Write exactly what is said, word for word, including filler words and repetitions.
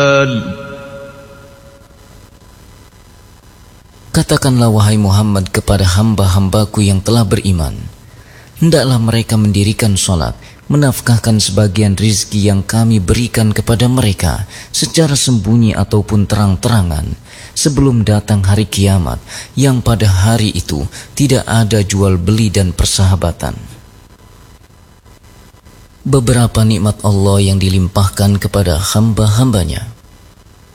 Katakanlah wahai Muhammad kepada hamba-hambaku yang telah beriman, hendaklah mereka mendirikan sholat, menafkahkan sebagian rizki yang kami berikan kepada mereka secara sembunyi ataupun terang-terangan, sebelum datang hari kiamat yang pada hari itu tidak ada jual beli dan persahabatan. Beberapa nikmat Allah yang dilimpahkan kepada hamba-hambanya.